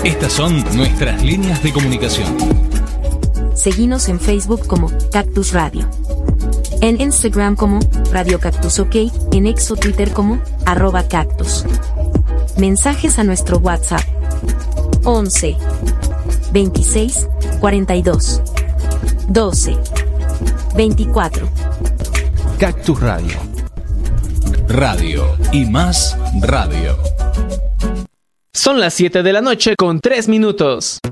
Estas son nuestras líneas de comunicación. Seguinos en Facebook como Cactus Radio. En Instagram como Radio Cactus OK, en X o Twitter como @cactus. Mensajes a nuestro WhatsApp 11 26 42 12 24. Cactus Radio. Radio y más radio. Son las 7 de la noche con 3 minutos.